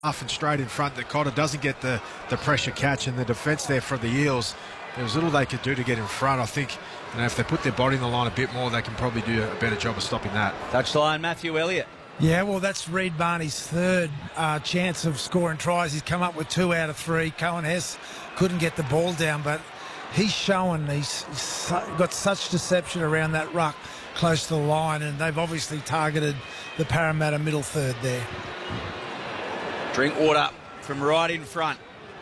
Off and straight in front, that Cotter doesn't get the pressure catch, and the defence there for the Eels, there was little they could do to get in front. I think if they put their body in the line a bit more, they can probably do a better job of stopping that. Touchline, Matthew Elliott. Yeah, well, that's Reid Barney's third chance of scoring tries. He's come up with 2 out of 3. Cohen Hess couldn't get the ball down, but he's showing he's got such deception around that ruck close to the line, and they've obviously targeted the Parramatta middle third there. Drinkwater from right in front.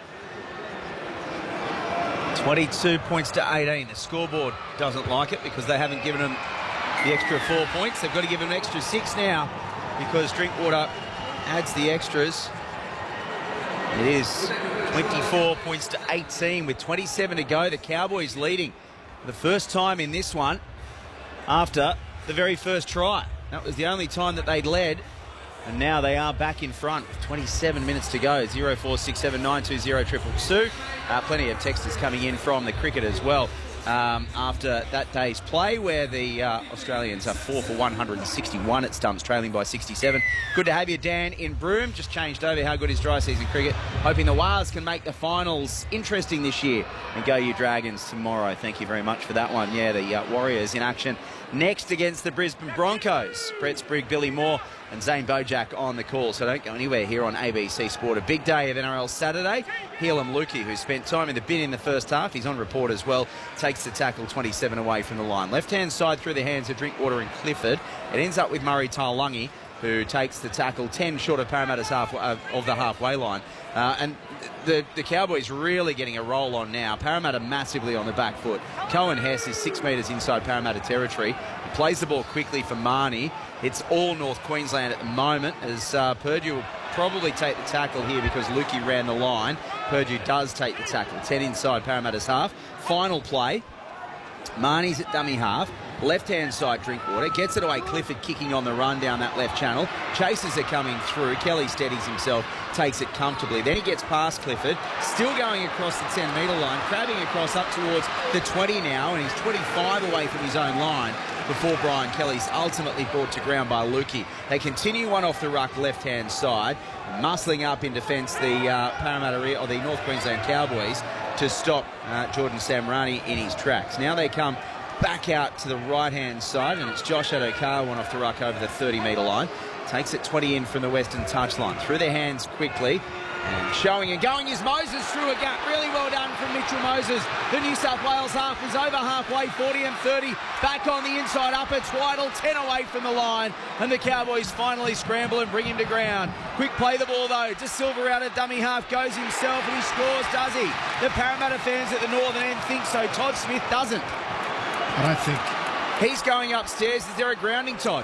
22 points to 18. The scoreboard doesn't like it because they haven't given them the extra 4 points. They've got to give them an extra 6 now because Drinkwater adds the extras. It is 24 points to 18 with 27 to go. The Cowboys leading for the first time in this one after the very first try. That was the only time that they'd led. And now they are back in front with 27 minutes to go. 0467 920 222. Plenty of texters coming in from the cricket as well. After that day's play where the Australians are 4 for 161 at stumps, trailing by 67. Good to have you, Dan, in Broome. Just changed over. How good is dry season cricket? Hoping the Wars can make the finals interesting this year. And go you Dragons tomorrow. Thank you very much for that one. Yeah, the Warriors in action next against the Brisbane Broncos. Brett Sprigg, Billy Moore and Zane Bojack on the call, so don't go anywhere here on ABC Sport. A big day of NRL Saturday. Helam Lukey, who spent time in the bin in the first half, he's on report as well, takes the tackle 27 away from the line. Left-hand side through the hands of Drinkwater and Clifford. It ends up with Murray Taulagi, who takes the tackle 10 short of Parramatta's of the halfway line. And the Cowboys really getting a roll on now. Parramatta massively on the back foot. Cohen Hess is 6 metres inside Parramatta territory. He plays the ball quickly for Marnie. It's all North Queensland at the moment as Purdue will probably take the tackle here because Lukey ran the line. Purdue does take the tackle. 10 inside Parramatta's half. Final play. Marnie's at dummy half. Left-hand side Drinkwater. Gets it away. Clifford kicking on the run down that left channel. Chasers are coming through. Kelly steadies himself. Takes it comfortably. Then he gets past Clifford. Still going across the 10-metre line. Crabbing across up towards the 20 now. And he's 25 away from his own line before Brian Kelly's ultimately brought to ground by Lukey. They continue one off the ruck left-hand side. Muscling up in defence the Parramatta or the North Queensland Cowboys to stop Jordan Samrani in his tracks. Now they come back out to the right-hand side, and it's Josh Adokar, one off the ruck over the 30-metre line. Takes it 20 in from the western touchline. Through their hands quickly. And showing and going is Moses through a gap. Really well done from Mitchell Moses. The New South Wales half is over halfway, 40 and 30. Back on the inside up. It's Weidel, 10 away from the line. And the Cowboys finally scramble and bring him to ground. Quick play the ball though. De Silva out at dummy half. Goes himself and he scores, does he? The Parramatta fans at the northern end think so. Todd Smith doesn't. I don't think. He's going upstairs. Is there a grounding, Todd?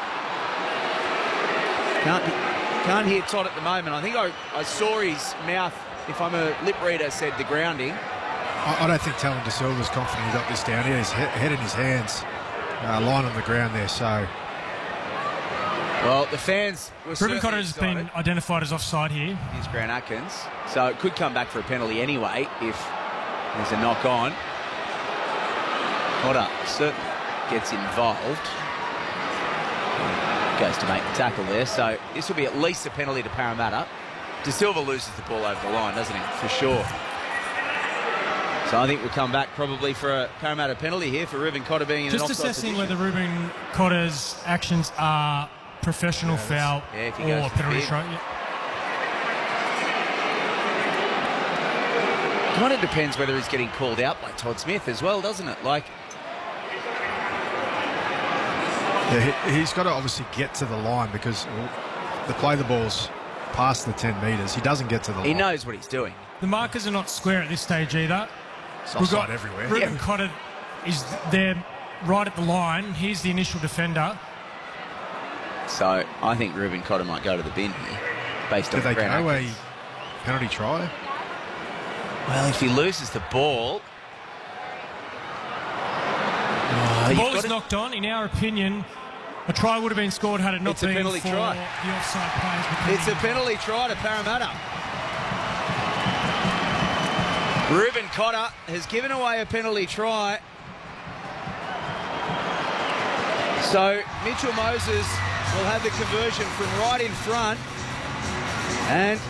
Can't hear Todd at the moment. I think I saw his mouth, if I'm a lip reader, said the grounding. I don't think Talon De Silva's confident he got this down. He had his head in his hands, lying on the ground there, so... Well, the fans were Ruben Cotter has been identified as offside here. Here's Grant Atkins. So it could come back for a penalty anyway if there's a knock on. Cotter certainly gets involved. Goes to make the tackle there. So this will be at least a penalty to Parramatta. De Silva loses the ball over the line, doesn't he? For sure. So I think we'll come back probably for a Parramatta penalty here for Ruben Cotter being in an offside position. Just assessing whether Ruben Cotter's actions are professional foul or penalty try. Yeah. Kind of depends whether he's getting called out by Todd Smith as well, doesn't it? Like, yeah, he's got to obviously get to the line because the ball's past the 10 metres. He doesn't get to the line. He knows what he's doing. The markers are not square at this stage either. It's offside everywhere. Ruben Cotter is there right at the line. He's the initial defender. So I think Ruben Cotter might go to the bin here based on Did they Grant go Atkins. a penalty try? Well, if he loses the ball... The ball is knocked on. In our opinion, a try would have been scored had it not been for the offside players. It's a penalty try to Parramatta. Ruben Cotter has given away a penalty try. So Mitchell Moses will have the conversion from right in front. And